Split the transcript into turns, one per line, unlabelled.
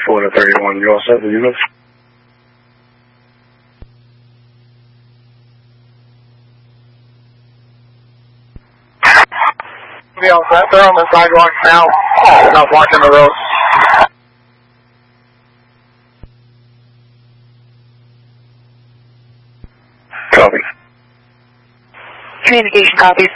24 to 31, you all set the units?
Be all set. They're on the sidewalk now. They're not blocking the road.
Copy.
Communication copies.